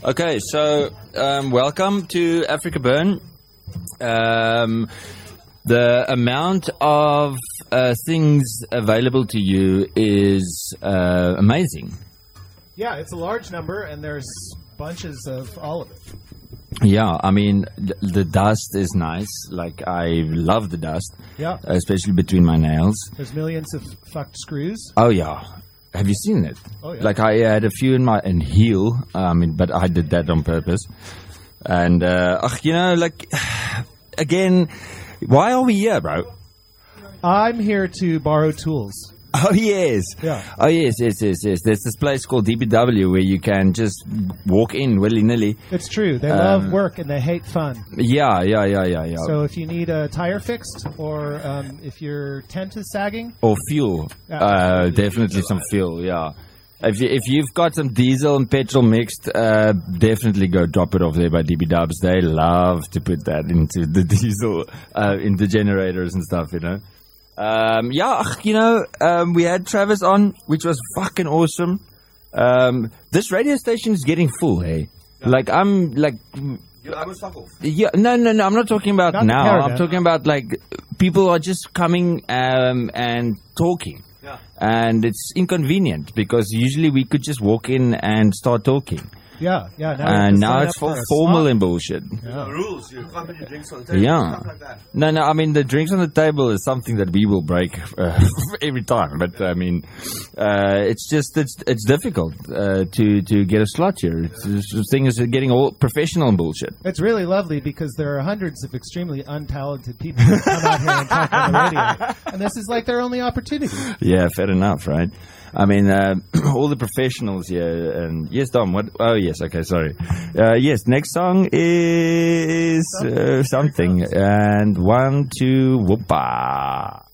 Okay, so welcome to Africa Burn. The amount of things available to you is amazing. Yeah, it's a large number, and there's bunches of all of it. Yeah, I mean, the dust is nice. Like, I love the dust. Yeah. Especially between my nails. There's millions of fucked screws. Oh, yeah. Have you seen it? Oh, yeah. Like, I had a few in heel, but I did that on purpose. And, again, why are we here, bro? I'm here to borrow tools. Oh, yes. Yeah. Oh, yes. There's this place called DBW where you can just walk in willy-nilly. It's true. They love work and they hate fun. Yeah. So if you need a tire fixed or if your tent is sagging. Or fuel. Definitely some fuel, yeah. If you've got some diesel and petrol mixed, definitely go drop it off there by DB Dubs. They love to put that into the diesel, into generators and stuff, you know. We had Travis on, which was fucking awesome. This radio station is getting full, hey? Like, I'm like... I was fuck off. Yeah, no, I'm not talking about Not now. Canada. I'm talking about, like, people are just coming and talking. Yeah. And it's inconvenient because usually we could just walk in and start talking. Yeah. And now it's for formal and bullshit. The rules, you can't put your drinks on the table, Yeah. stuff like that. No, I mean, the drinks on the table is something that we will break every time. But, I mean, it's difficult to get a slot here. The thing is getting all professional and bullshit. It's really lovely because there are hundreds of extremely untalented people who come out here and talk on the radio. And this is like their only opportunity. Yeah, fair enough, right? I mean, all the professionals here. And yes, Dom, what? Oh, yes, okay, sorry. Yes, next song is something. And 1, 2, whoopa.